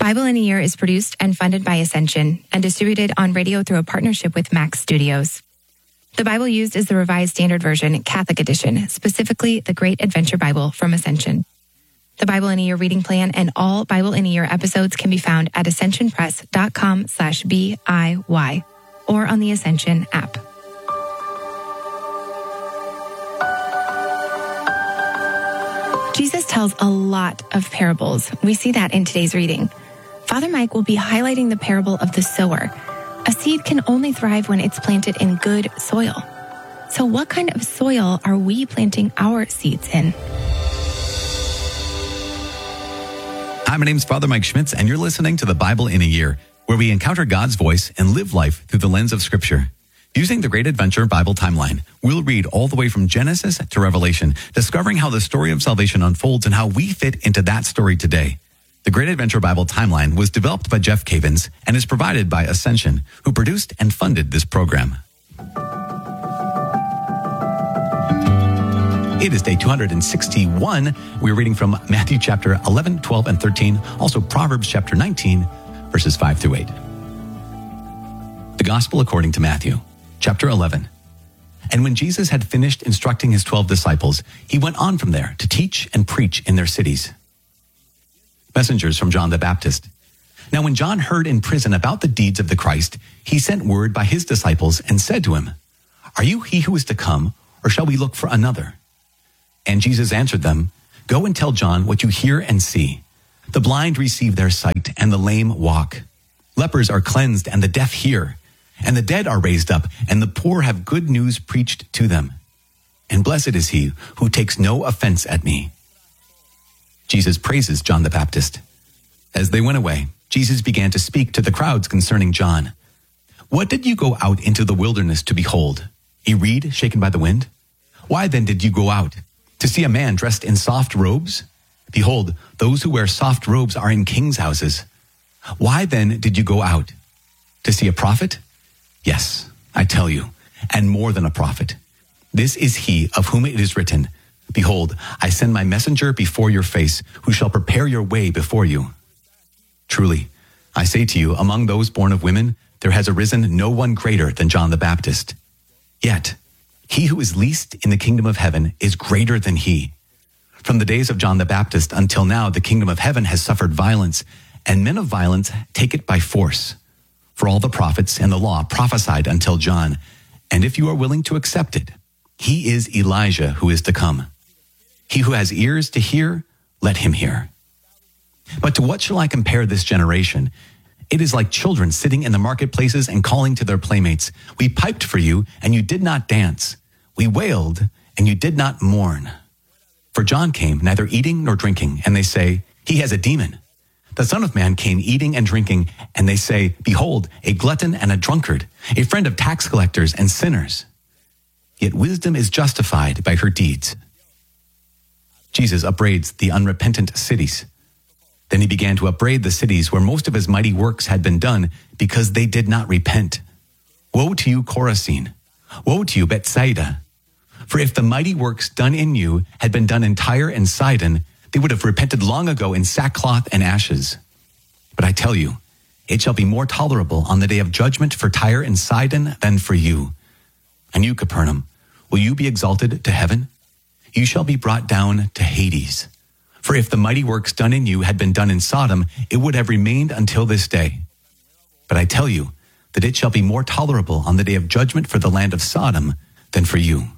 Bible in a Year is produced and funded by Ascension and distributed on radio through a partnership with Max Studios. The Bible used is the Revised Standard Version, Catholic Edition, specifically the Great Adventure Bible from Ascension. The Bible in a Year reading plan and all Bible in a Year episodes can be found at ascensionpress.com/BIY or on the Ascension app. Jesus tells a lot of parables. We see that in today's reading. Father Mike will be highlighting the parable of the sower. A seed can only thrive when it's planted in good soil. So what kind of soil are we planting our seeds in? Hi, my name's Father Mike Schmitz, and you're listening to the Bible in a Year, where we encounter God's voice and live life through the lens of Scripture. Using the Great Adventure Bible timeline, we'll read all the way from Genesis to Revelation, discovering how the story of salvation unfolds and how we fit into that story today. The Great Adventure Bible timeline was developed by Jeff Cavins and is provided by Ascension, who produced and funded this program. It is day 261. We're reading from Matthew chapter 11, 12, and 13, also Proverbs chapter 19, verses 5 through 8. The Gospel according to Matthew, chapter 11. And when Jesus had finished instructing his 12 disciples, he went on from there to teach and preach in their cities. Messengers from John the Baptist. Now when John heard in prison about the deeds of the Christ, he sent word by his disciples and said to him, "Are you he who is to come, or shall we look for another?" And Jesus answered them, "Go and tell John what you hear and see. The blind receive their sight, and the lame walk. Lepers are cleansed, and the deaf hear. And the dead are raised up, and the poor have good news preached to them. And blessed is he who takes no offense at me." Jesus praises John the Baptist. As they went away, Jesus began to speak to the crowds concerning John. "What did you go out into the wilderness to behold? A reed shaken by the wind? Why then did you go out? To see a man dressed in soft robes? Behold, those who wear soft robes are in kings' houses. Why then did you go out? To see a prophet? Yes, I tell you, and more than a prophet. This is he of whom it is written, 'Behold, I send my messenger before your face, who shall prepare your way before you.' Truly, I say to you, among those born of women, there has arisen no one greater than John the Baptist. Yet, he who is least in the kingdom of heaven is greater than he. From the days of John the Baptist until now, the kingdom of heaven has suffered violence, and men of violence take it by force. For all the prophets and the law prophesied until John, and if you are willing to accept it, he is Elijah who is to come. He who has ears to hear, let him hear. But to what shall I compare this generation? It is like children sitting in the marketplaces and calling to their playmates, 'We piped for you, and you did not dance. We wailed, and you did not mourn.' For John came neither eating nor drinking, and they say, 'He has a demon.' The Son of Man came eating and drinking, and they say, 'Behold, a glutton and a drunkard, a friend of tax collectors and sinners.' Yet wisdom is justified by her deeds." Jesus upbraids the unrepentant cities. Then he began to upbraid the cities where most of his mighty works had been done because they did not repent. "Woe to you, Chorazin! Woe to you, Bethsaida! For if the mighty works done in you had been done in Tyre and Sidon, they would have repented long ago in sackcloth and ashes. But I tell you, it shall be more tolerable on the day of judgment for Tyre and Sidon than for you. And you, Capernaum, will you be exalted to heaven? You shall be brought down to Hades. For if the mighty works done in you had been done in Sodom, it would have remained until this day. But I tell you that it shall be more tolerable on the day of judgment for the land of Sodom than for you."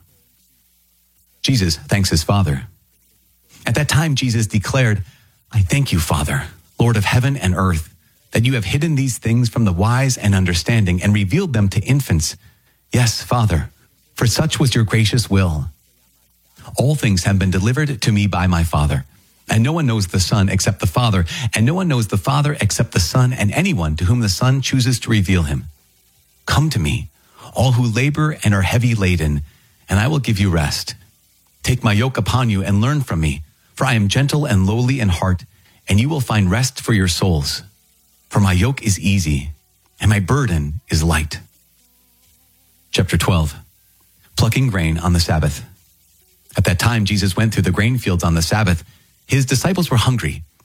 Jesus thanks his Father. At that time, Jesus declared, "I thank you, Father, Lord of heaven and earth, that you have hidden these things from the wise and understanding and revealed them to infants. Yes, Father, for such was your gracious will. All things have been delivered to me by my Father, and no one knows the Son except the Father, and no one knows the Father except the Son and anyone to whom the Son chooses to reveal him. Come to me, all who labor and are heavy laden, and I will give you rest. Take my yoke upon you and learn from me, for I am gentle and lowly in heart, and you will find rest for your souls. For my yoke is easy, and my burden is light." Chapter 12. Plucking grain on the Sabbath. At that time, Jesus went through the grain fields on the Sabbath. His disciples were hungry,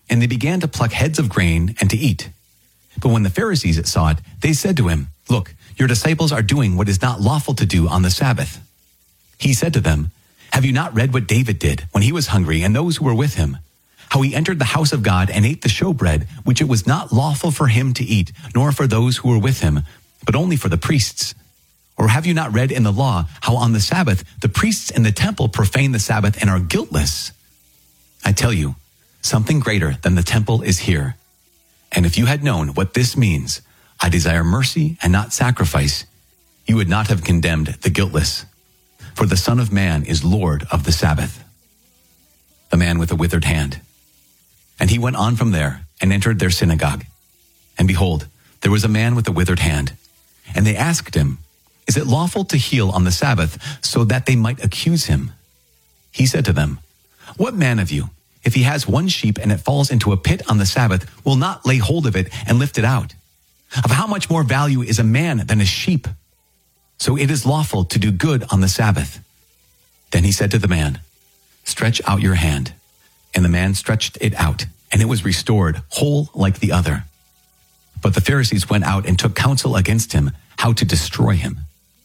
and they began to pluck heads of grain and to eat. But when the Pharisees saw it, they said to him, "Look, your disciples are doing what is not lawful to do on the Sabbath." He said to them, "Have you not read what David did when he was hungry and those who were with him? How he entered the house of God and ate the showbread, which it was not lawful for him to eat, nor for those who were with him, but only for the priests? Or have you not read in the law how on the Sabbath the priests in the temple profane the Sabbath and are guiltless? I tell you, something greater than the temple is here. And if you had known what this means, 'I desire mercy and not sacrifice,' you would not have condemned the guiltless. For the Son of Man is Lord of the Sabbath." The man with the withered hand. And he went on from there and entered their synagogue. And behold, there was a man with a withered hand. And they asked him, "Is it lawful to heal on the Sabbath?" so that they might accuse him. He said to them, "What man of you, if he has one sheep and it falls into a pit on the Sabbath, will not lay hold of it and lift it out? Of how much more value is a man than a sheep? So it is lawful to do good on the Sabbath." Then he said to the man, "Stretch out your hand." And the man stretched it out, and it was restored, whole like the other. But the Pharisees went out and took counsel against him, how to destroy him.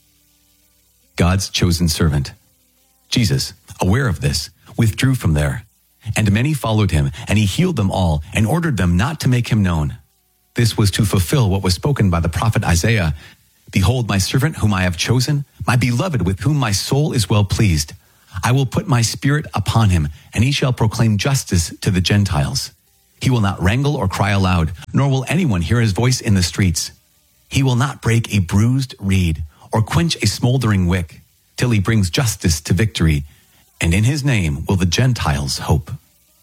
God's chosen servant. Jesus, aware of this, withdrew from there. And many followed him, and he healed them all, and ordered them not to make him known. This was to fulfill what was spoken by the prophet Isaiah. "Behold my servant whom I have chosen, my beloved with whom my soul is well pleased. I will put my spirit upon him, and he shall proclaim justice to the Gentiles. He will not wrangle or cry aloud, nor will anyone hear his voice in the streets. He will not break a bruised reed or quench a smoldering wick, till he brings justice to victory, and in his name will the Gentiles hope."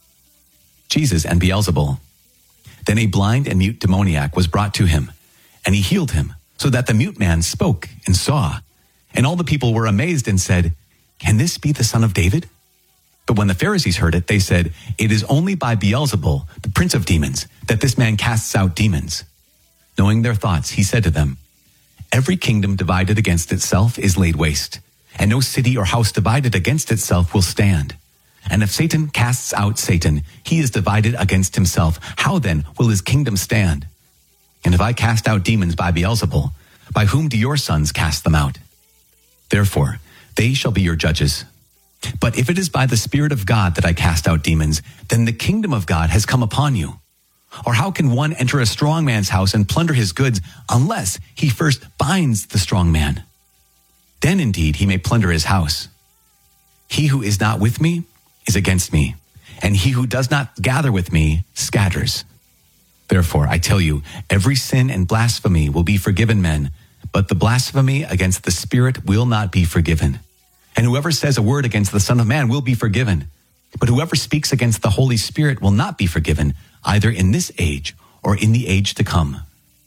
Jesus and Beelzebul. Then a blind and mute demoniac was brought to him, and he healed him, so that the mute man spoke and saw. And all the people were amazed and said, "Can this be the son of David?" But when the Pharisees heard it, they said, "It is only by Beelzebul, the prince of demons, that this man casts out demons." Knowing their thoughts, he said to them, "Every kingdom divided against itself is laid waste, and no city or house divided against itself will stand. And if Satan casts out Satan, he is divided against himself. How then will his kingdom stand? And if I cast out demons by Beelzebul, by whom do your sons cast them out? Therefore, they shall be your judges. But if it is by the Spirit of God that I cast out demons, then the kingdom of God has come upon you. Or how can one enter a strong man's house and plunder his goods unless he first binds the strong man? Then indeed he may plunder his house. He who is not with me is against me, and he who does not gather with me scatters. Therefore, I tell you, every sin and blasphemy will be forgiven men, but the blasphemy against the Spirit will not be forgiven. And whoever says a word against the Son of Man will be forgiven. But whoever speaks against the Holy Spirit will not be forgiven, either in this age or in the age to come.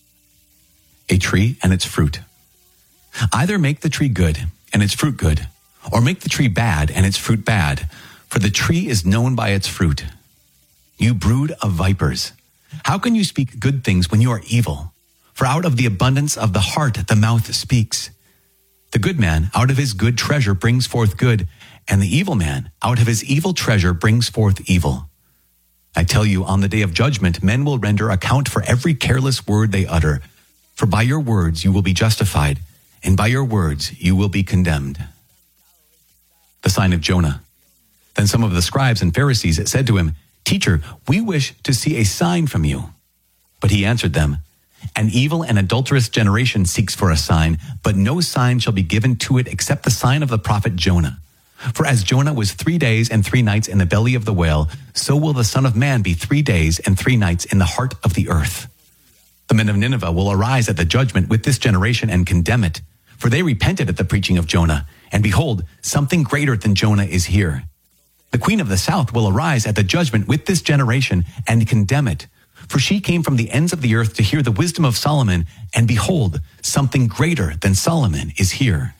A tree and its fruit. Either make the tree good and its fruit good, or make the tree bad and its fruit bad, for the tree is known by its fruit. You brood of vipers, how can you speak good things when you are evil? For out of the abundance of the heart the mouth speaks. The good man out of his good treasure brings forth good, and the evil man out of his evil treasure brings forth evil. I tell you, on the day of judgment, men will render account for every careless word they utter. For by your words you will be justified, and by your words you will be condemned. The sign of Jonah. Then some of the scribes and Pharisees said to him, "Teacher, we wish to see a sign from you." But he answered them, "An evil and adulterous generation seeks for a sign, but no sign shall be given to it except the sign of the prophet Jonah. For as Jonah was 3 days and 3 nights in the belly of the whale, so will the Son of Man be 3 days and 3 nights in the heart of the earth. The men of Nineveh will arise at the judgment with this generation and condemn it, for they repented at the preaching of Jonah, and behold, something greater than Jonah is here. The queen of the south will arise at the judgment with this generation and condemn it, for she came from the ends of the earth to hear the wisdom of Solomon, and behold, something greater than Solomon is here."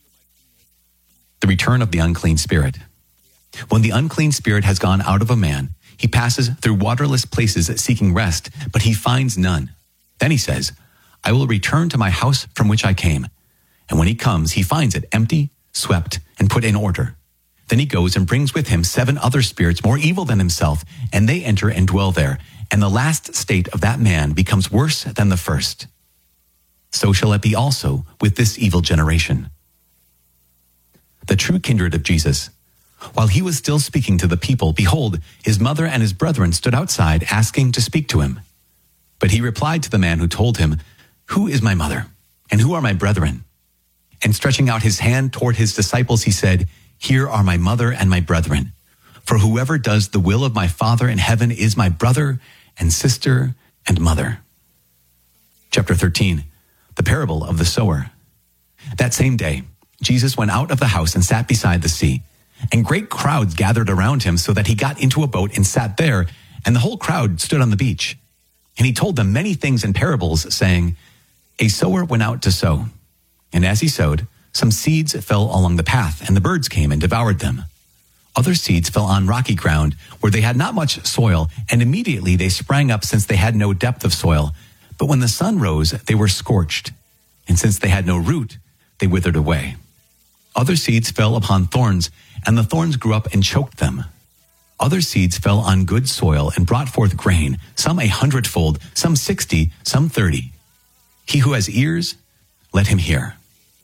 The return of the unclean spirit. When the unclean spirit has gone out of a man, he passes through waterless places seeking rest, but he finds none. Then he says, "I will return to my house from which I came." And when he comes, he finds it empty, swept, and put in order. Then he goes and brings with him 7 other spirits more evil than himself, and they enter and dwell there. And the last state of that man becomes worse than the first. So shall it be also with this evil generation. The true kindred of Jesus. While he was still speaking to the people, behold, his mother and his brethren stood outside asking to speak to him. But he replied to the man who told him, Who is my mother, and who are my brethren? And stretching out his hand toward his disciples, he said, Here are my mother and my brethren. For whoever does the will of my Father in heaven is my brother and sister and mother. Chapter 13, the parable of the sower. That same day, Jesus went out of the house and sat beside the sea. And great crowds gathered around him so that he got into a boat and sat there, and the whole crowd stood on the beach. And he told them many things in parables, saying, A sower went out to sow. And as he sowed, some seeds fell along the path, and the birds came and devoured them. Other seeds fell on rocky ground, where they had not much soil, and immediately they sprang up, since they had no depth of soil. But when the sun rose, they were scorched. And since they had no root, they withered away. Other seeds fell upon thorns, and the thorns grew up and choked them. Other seeds fell on good soil and brought forth grain, some 100-fold, some 60, some 30. He who has ears, let him hear.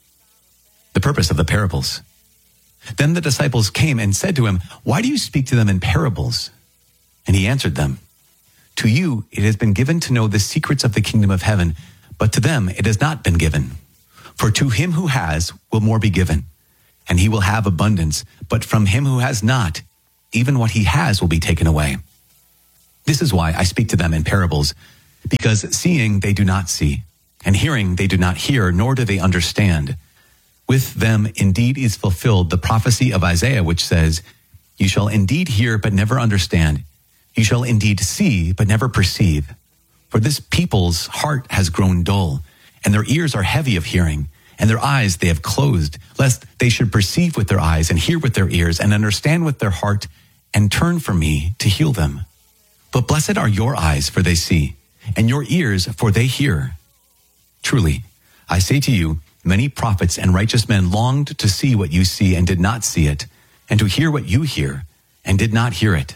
The purpose of the parables. Then the disciples came and said to him, Why do you speak to them in parables? And he answered them, To you it has been given to know the secrets of the kingdom of heaven, but to them it has not been given. For to him who has will more be given, and he will have abundance, but from him who has not, even what he has will be taken away. This is why I speak to them in parables, because seeing they do not see, and hearing they do not hear, nor do they understand. With them indeed is fulfilled the prophecy of Isaiah, which says, You shall indeed hear, but never understand. You shall indeed see, but never perceive. For this people's heart has grown dull, and their ears are heavy of hearing, and their eyes they have closed, lest they should perceive with their eyes, and hear with their ears, and understand with their heart, and turn from me to heal them. But blessed are your eyes, for they see, and your ears, for they hear. Truly, I say to you, many prophets and righteous men longed to see what you see and did not see it, and to hear what you hear and did not hear it.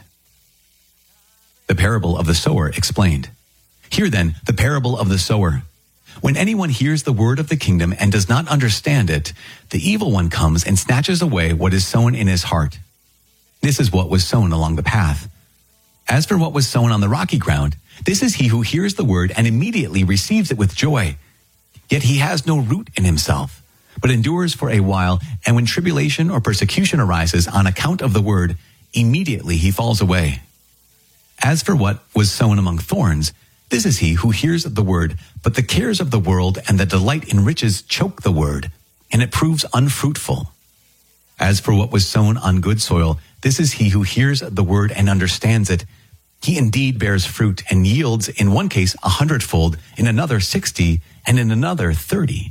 The parable of the sower explained. Hear then the parable of the sower. When anyone hears the word of the kingdom and does not understand it, the evil one comes and snatches away what is sown in his heart. This is what was sown along the path. As for what was sown on the rocky ground, this is he who hears the word and immediately receives it with joy. Yet he has no root in himself, but endures for a while, and when tribulation or persecution arises on account of the word, immediately he falls away. As for what was sown among thorns, this is he who hears the word, but the cares of the world and the delight in riches choke the word, and it proves unfruitful. As for what was sown on good soil, this is he who hears the word and understands it. He indeed bears fruit and yields in one case 100-fold, in another 60, and in another 30.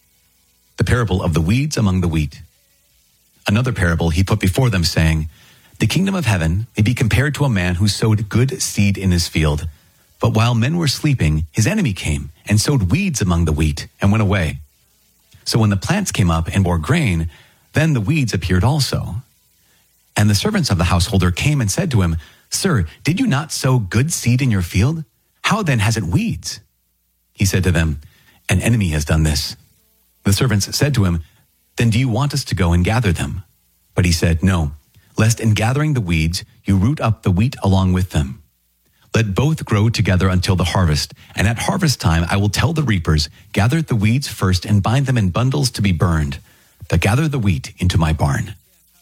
The parable of the weeds among the wheat. Another parable he put before them, saying, The kingdom of heaven may be compared to a man who sowed good seed in his field. But while men were sleeping, his enemy came and sowed weeds among the wheat and went away. So when the plants came up and bore grain, then the weeds appeared also. And the servants of the householder came and said to him, Sir, did you not sow good seed in your field? How then has it weeds? He said to them, An enemy has done this. The servants said to him, Then do you want us to go and gather them? But he said, No, lest in gathering the weeds you root up the wheat along with them. Let both grow together until the harvest, and at harvest time I will tell the reapers, Gather the weeds first and bind them in bundles to be burned, but gather the wheat into my barn.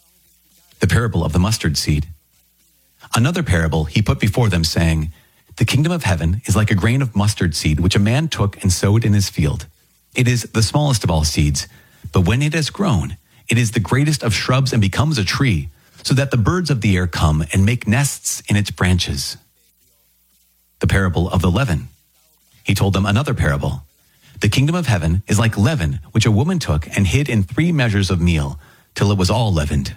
The parable of the mustard seed. Another parable he put before them, saying, The kingdom of heaven is like a grain of mustard seed, which a man took and sowed in his field. It is the smallest of all seeds, but when it has grown, it is the greatest of shrubs and becomes a tree, so that the birds of the air come and make nests in its branches. The parable of the leaven. He told them another parable. The kingdom of heaven is like leaven, which a woman took and hid in 3 measures of meal, till it was all leavened.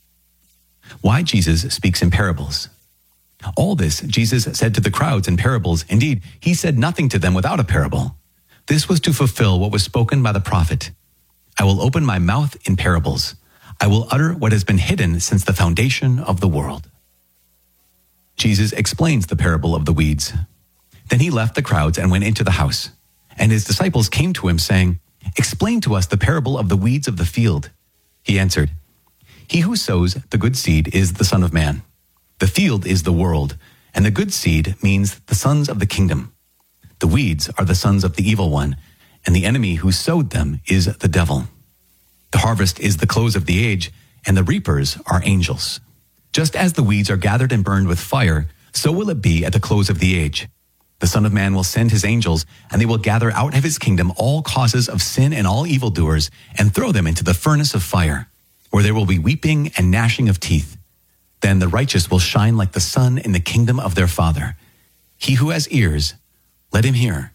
Why Jesus speaks in parables. All this Jesus said to the crowds in parables. Indeed, he said nothing to them without a parable. This was to fulfill what was spoken by the prophet. I will open my mouth in parables. I will utter what has been hidden since the foundation of the world. Jesus explains the parable of the weeds. Then he left the crowds and went into the house. And his disciples came to him, saying, "Explain to us the parable of the weeds of the field." He answered, "He who sows the good seed is the Son of Man. The field is the world, and the good seed means the sons of the kingdom. The weeds are the sons of the evil one, and the enemy who sowed them is the devil. The harvest is the close of the age, and the reapers are angels. Just as the weeds are gathered and burned with fire, so will it be at the close of the age. The Son of Man will send his angels, and they will gather out of his kingdom all causes of sin and all evildoers, and throw them into the furnace of fire, where there will be weeping and gnashing of teeth. Then the righteous will shine like the sun in the kingdom of their Father. He who has ears, let him hear."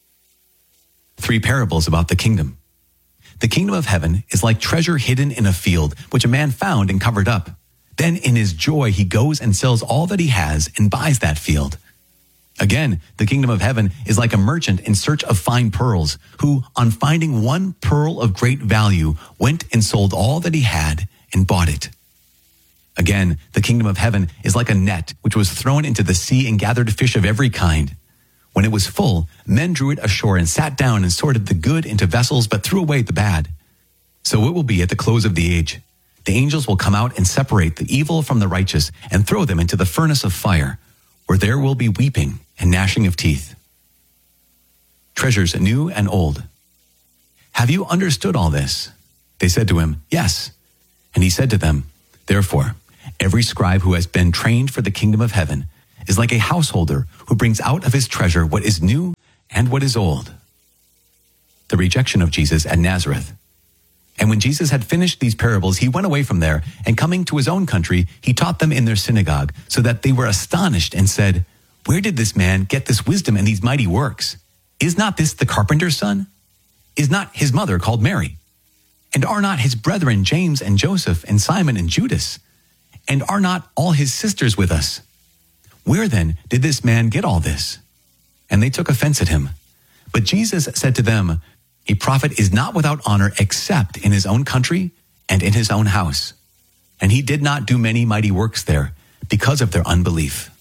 3 parables about the kingdom. The kingdom of heaven is like treasure hidden in a field, which a man found and covered up. Then in his joy he goes and sells all that he has and buys that field. Again, the kingdom of heaven is like a merchant in search of fine pearls, who, on finding one pearl of great value, went and sold all that he had and bought it. Again, the kingdom of heaven is like a net which was thrown into the sea and gathered fish of every kind. When it was full, men drew it ashore and sat down and sorted the good into vessels, but threw away the bad. So it will be at the close of the age. The angels will come out and separate the evil from the righteous and throw them into the furnace of fire, where there will be weeping and gnashing of teeth. Treasures new and old. "Have you understood all this?" They said to him, "Yes." And he said to them, "Therefore, every scribe who has been trained for the kingdom of heaven is like a householder who brings out of his treasure what is new and what is old." The rejection of Jesus at Nazareth. And when Jesus had finished these parables, he went away from there, and coming to his own country, he taught them in their synagogue, so that they were astonished and said, "Where did this man get this wisdom and these mighty works? Is not this the carpenter's son? Is not his mother called Mary? And are not his brethren James and Joseph and Simon and Judas? And are not all his sisters with us? Where then did this man get all this?" And they took offense at him. But Jesus said to them, "A prophet is not without honor except in his own country and in his own house." And he did not do many mighty works there because of their unbelief.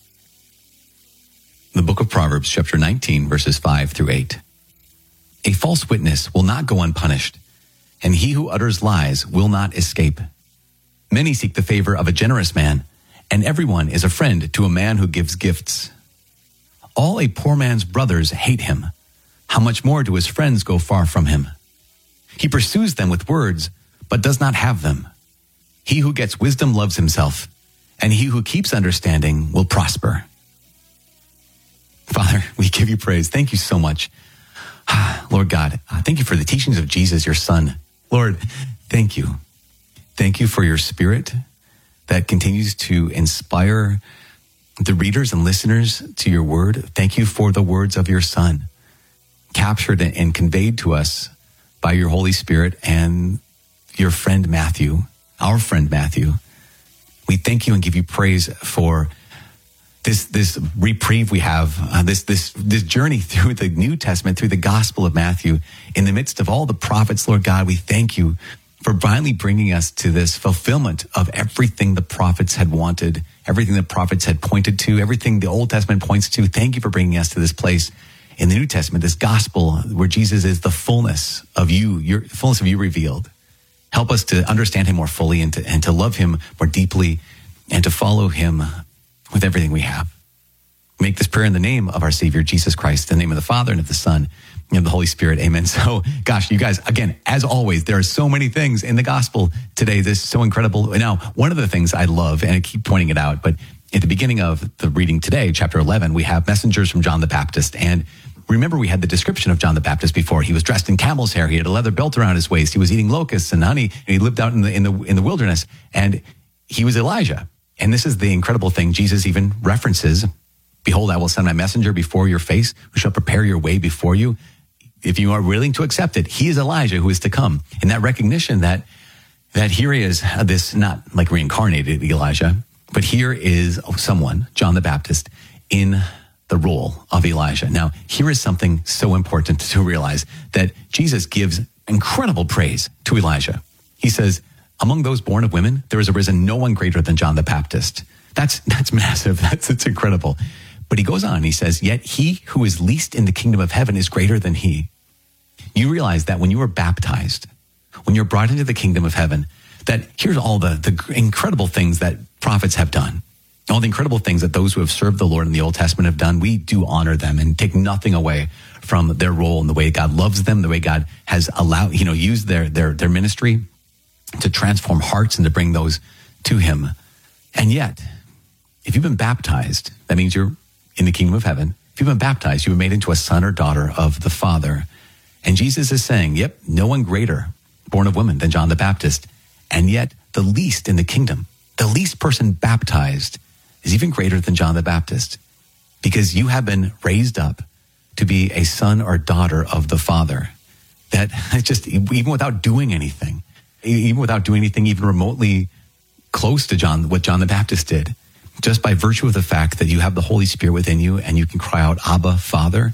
The book of Proverbs, chapter 19, verses 5 through 8. A false witness will not go unpunished, and he who utters lies will not escape. Many seek the favor of a generous man, and everyone is a friend to a man who gives gifts. All a poor man's brothers hate him. How much more do his friends go far from him? He pursues them with words, but does not have them. He who gets wisdom loves himself, and he who keeps understanding will prosper. Father, we give you praise. Thank you so much. Lord God, thank you for the teachings of Jesus, your son. Lord, thank you. Thank you for your spirit that continues to inspire the readers and listeners to your word. Thank you for the words of your son, captured and conveyed to us by your Holy Spirit and your friend Matthew, our friend Matthew. We thank you and give you praise for this reprieve we have, this journey through the New Testament, through the Gospel of Matthew, in the midst of all the prophets. Lord God, we thank you for finally bringing us to this fulfillment of everything the prophets had wanted, everything the prophets had pointed to, everything the Old Testament points to. Thank you for bringing us to this place in the New Testament, this gospel where Jesus is the fullness of you, your fullness of you revealed. Help us to understand him more fully and to love him more deeply and to follow him with everything we have. We make this prayer in the name of our Savior, Jesus Christ, in the name of the Father and of the Son and of the Holy Spirit. Amen. So, gosh, you guys, again, as always, there are so many things in the gospel today. This is so incredible. Now, one of the things I love, and I keep pointing it out, but at the beginning of the reading today, chapter 11, we have messengers from John the Baptist. And remember, we had the description of John the Baptist before. He was dressed in camel's hair. He had a leather belt around his waist. He was eating locusts and honey. And he lived out in the wilderness. And he was Elijah. And this is the incredible thing. Jesus even references, "Behold, I will send my messenger before your face, who shall prepare your way before you." If you are willing to accept it, he is Elijah who is to come. And that recognition that here he is, this not like reincarnated Elijah, but here is someone, John the Baptist, in the role of Elijah. Now, here is something so important to realize, that Jesus gives incredible praise to Elijah. He says, among those born of women, there has arisen no one greater than John the Baptist. That's massive. It's incredible. But he goes on, he says, yet he who is least in the kingdom of heaven is greater than he. You realize that when you are baptized, when you're brought into the kingdom of heaven, that here's all the incredible things that prophets have done. All the incredible things that those who have served the Lord in the Old Testament have done. We do honor them and take nothing away from their role and the way God loves them, the way God has allowed, used their ministry to transform hearts and to bring those to him. And yet, if you've been baptized, that means you're in the kingdom of heaven. If you've been baptized, you were made into a son or daughter of the Father. And Jesus is saying, yep, no one greater born of woman than John the Baptist. And yet the least in the kingdom, the least person baptized is even greater than John the Baptist, because you have been raised up to be a son or daughter of the Father. That just, even without doing anything, even remotely close to what John the Baptist did, just by virtue of the fact that you have the Holy Spirit within you and you can cry out, Abba, Father,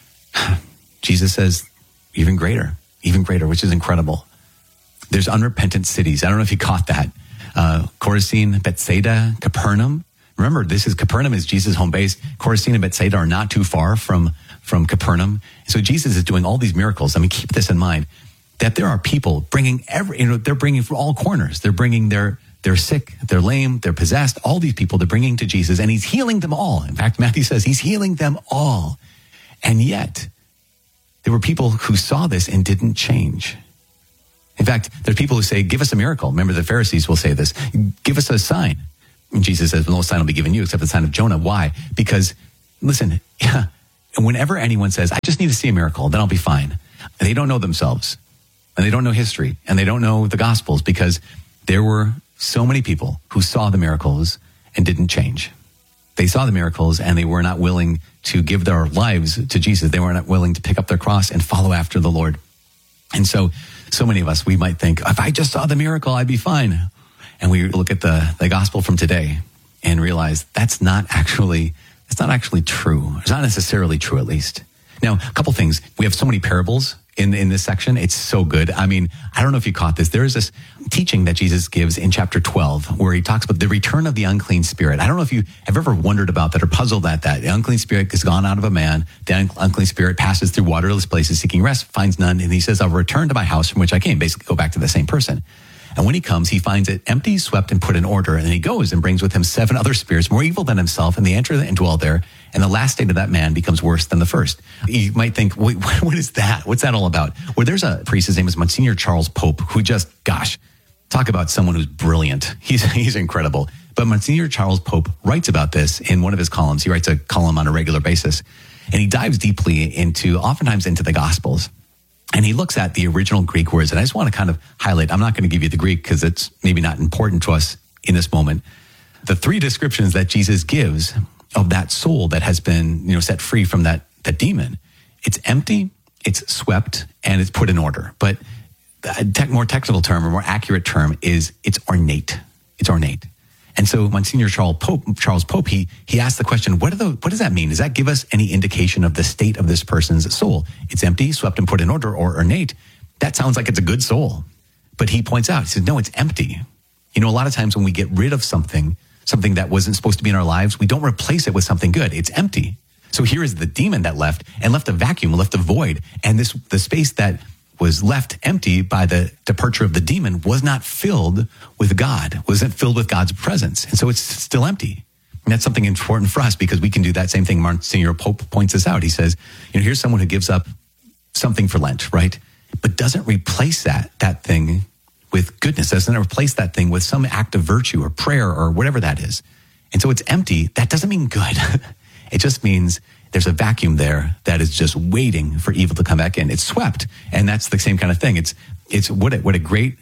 Jesus says, even greater, which is incredible. There's unrepentant cities. I don't know if you caught that. Chorazin, Bethsaida, Capernaum. Remember, Capernaum is Jesus' home base. Chorazin and Bethsaida are not too far from Capernaum. So Jesus is doing all these miracles. I mean, keep this in mind, that there are people bringing they're bringing from all corners. They're bringing their sick, they're lame, they're possessed. All these people they're bringing to Jesus, and he's healing them all. In fact, Matthew says he's healing them all. And yet, there were people who saw this and didn't change. In fact, there's people who say, give us a miracle. Remember, the Pharisees will say this, give us a sign. And Jesus says, well, no sign will be given you except the sign of Jonah. Why? Because, listen, whenever anyone says, I just need to see a miracle, then I'll be fine. And they don't know themselves, and they don't know history, and they don't know the Gospels, because there were so many people who saw the miracles and didn't change. They saw the miracles and they were not willing to give their lives to Jesus. They were not willing to pick up their cross and follow after the Lord. And so many of us, we might think, if I just saw the miracle, I'd be fine. And we look at the gospel from today and realize that's not actually true. It's not necessarily true, at least. Now, a couple things. We have so many parables in this section. It's so good. I mean, I don't know if you caught this. There is this teaching that Jesus gives in chapter 12 where he talks about the return of the unclean spirit. I don't know if you have ever wondered about that or puzzled at that. The unclean spirit has gone out of a man. The unclean spirit passes through waterless places seeking rest, finds none. And he says, I'll return to my house from which I came. Basically go back to the same person. And when he comes, he finds it empty, swept, and put in order. And then he goes and brings with him 7 other spirits more evil than himself, and they enter and dwell there. And the last state of that man becomes worse than the first. You might think, wait, what is that? What's that all about? Well, there's a priest, his name is Monsignor Charles Pope, who just, talk about someone who's brilliant. He's incredible. But Monsignor Charles Pope writes about this in one of his columns. He writes a column on a regular basis. And he dives deeply oftentimes into the Gospels. And he looks at the original Greek words. And I just want to kind of highlight, I'm not going to give you the Greek because it's maybe not important to us in this moment. The 3 descriptions that Jesus gives of that soul that has been, set free from that demon. It's empty, it's swept, and it's put in order. But the more technical term or more accurate term is it's ornate. It's ornate. And so Monsignor Charles Pope, he asked the question, what does that mean? Does that give us any indication of the state of this person's soul? It's empty, swept, and put in order, or ornate. That sounds like it's a good soul. But he points out, he says, no, it's empty. A lot of times when we get rid of something that wasn't supposed to be in our lives, we don't replace it with something good. It's empty. So here is the demon that left a vacuum, left a void. And the space that was left empty by the departure of the demon was not filled with God, wasn't filled with God's presence. And so it's still empty. And that's something important for us because we can do that same thing. Monsignor Pope points this out. He says, here's someone who gives up something for Lent, right? But doesn't replace that thing with goodness, doesn't replace that thing with some act of virtue or prayer or whatever that is. And so it's empty. That doesn't mean good. It just means there's a vacuum there that is just waiting for evil to come back in. It's swept. And that's the same kind of thing. It's what a great,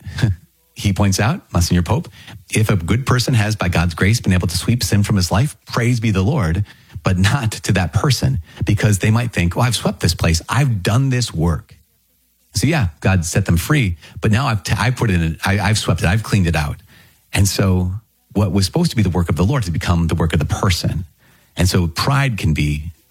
he points out, Monsignor Pope, if a good person has, by God's grace, been able to sweep sin from his life, praise be the Lord, but not to that person, because they might think, I've swept this place. I've done this work. So yeah, God set them free, but now I've put it in, I've swept it, I've cleaned it out. And so what was supposed to be the work of the Lord has become the work of the person. And so pride can be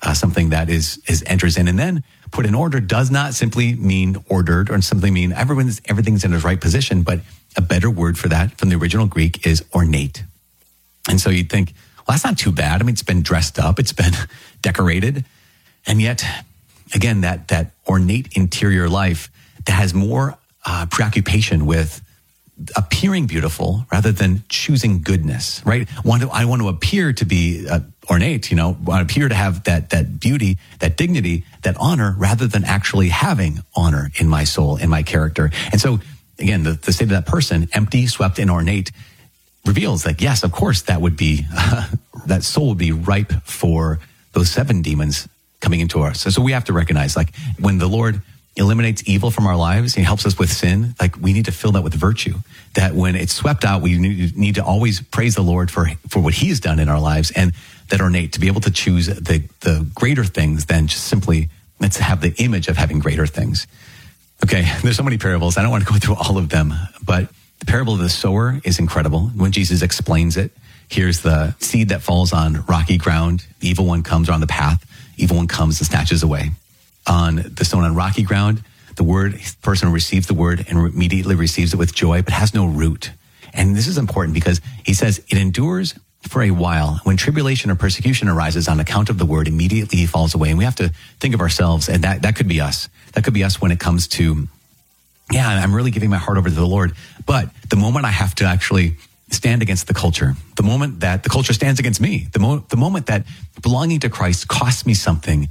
something that enters in. And then put in order does not simply mean ordered or simply mean everything's in its right position, but a better word for that from the original Greek is ornate. And so you'd think, well, that's not too bad. I mean, it's been dressed up, it's been decorated. And yet, again, that ornate interior life that has more preoccupation with appearing beautiful rather than choosing goodness, right? I want to appear to be ornate, I want to appear to have that beauty, that dignity, that honor, rather than actually having honor in my soul, in my character. And so, again, the state of that person, empty, swept, and ornate, reveals that, yes, of course, that would be, that soul would be ripe for those 7 demons coming into us. So we have to recognize, like, when the Lord eliminates evil from our lives, He helps us with sin, like, we need to fill that with virtue. That when it's swept out, we need to always praise the Lord for what He has done in our lives, and that ornate, to be able to choose the greater things than just simply, let's have the image of having greater things. Okay, there's so many parables. I don't want to go through all of them, but the parable of the sower is incredible. When Jesus explains it, here's the seed that falls on rocky ground. The evil one comes on the path. Evil one comes and snatches away. On the stone on rocky ground, the person receives the word and immediately receives it with joy, but has no root. And this is important because He says it endures for a while. When tribulation or persecution arises on account of the word, immediately he falls away. And we have to think of ourselves, and that could be us. That could be us when it comes to, yeah, I'm really giving my heart over to the Lord. But the moment I have to actually stand against the culture, the moment that the culture stands against me, the moment that belonging to Christ costs me something,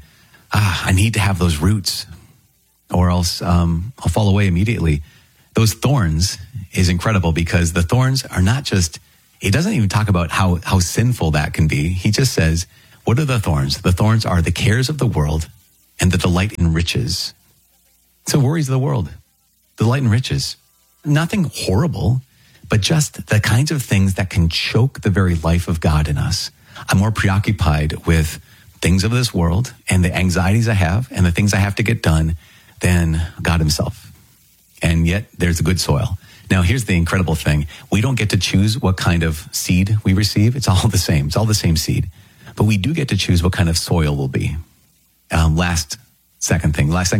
I need to have those roots, or else I'll fall away immediately. Those thorns is incredible, because the thorns are not just, it doesn't even talk about how sinful that can be. He just says, what are the thorns? The thorns are the cares of the world and the delight in riches. So worries of the world, delight in riches. Nothing horrible, but just the kinds of things that can choke the very life of God in us. I'm more preoccupied with things of this world and the anxieties I have and the things I have to get done than God Himself. And yet there's a good soil. Now, here's the incredible thing. We don't get to choose what kind of seed we receive. It's all the same. It's all the same seed. But we do get to choose what kind of soil will be. Last thing.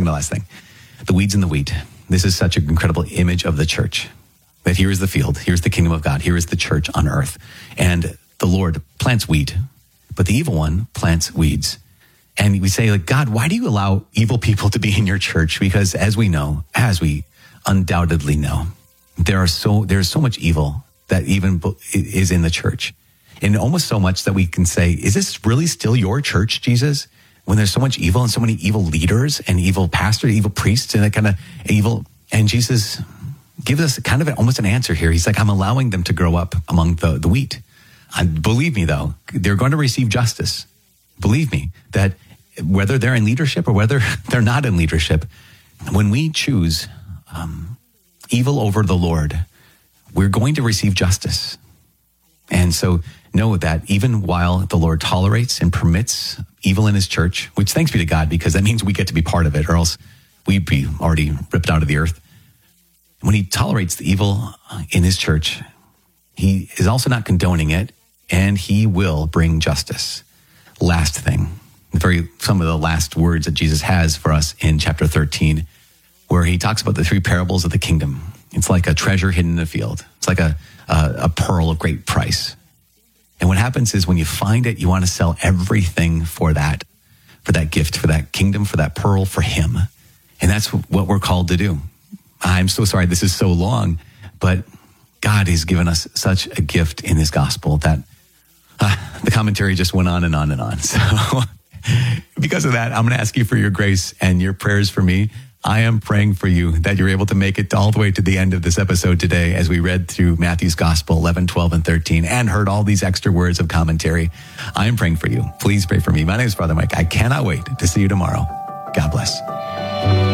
The weeds and the wheat. This is such an incredible image of the church. That here is the field. Here's the kingdom of God. Here is the church on earth. And the Lord plants wheat, but the evil one plants weeds. And we say, like, God, why do you allow evil people to be in your church? Because as we undoubtedly know, there's so much evil that even is in the church. And almost so much that we can say, is this really still your church, Jesus? When there's so much evil and so many evil leaders and evil pastors, evil priests, and that kind of evil. And Jesus gives us kind of almost an answer here. He's like, I'm allowing them to grow up among the wheat. Believe me, though, they're going to receive justice. Believe me, that whether they're in leadership or whether they're not in leadership, when we choose evil over the Lord, we're going to receive justice. And so know that even while the Lord tolerates and permits evil in His church, which thanks be to God, because that means we get to be part of it, or else we'd be already ripped out of the earth. When He tolerates the evil in His church, He is also not condoning it, and He will bring justice. Last thing, some of the last words that Jesus has for us in chapter 13, where He talks about the 3 parables of the kingdom. It's like a treasure hidden in a field. It's like a pearl of great price. And what happens is when you find it, you want to sell everything for that gift, for that kingdom, for that pearl, for Him. And that's what we're called to do. I'm so sorry this is so long, but God has given us such a gift in His gospel that the commentary just went on and on and on. So because of that, I'm going to ask you for your grace and your prayers for me. I am praying for you that you're able to make it all the way to the end of this episode today as we read through Matthew's Gospel 11, 12, and 13 and heard all these extra words of commentary. I am praying for you. Please pray for me. My name is Father Mike. I cannot wait to see you tomorrow. God bless.